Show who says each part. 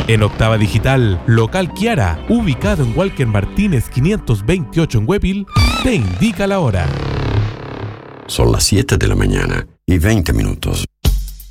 Speaker 1: En Octava Digital, local Kiara, ubicado en Walker Martínez 528 en Huepil, te indica la hora.
Speaker 2: Son las 7 de la mañana y 20 minutos.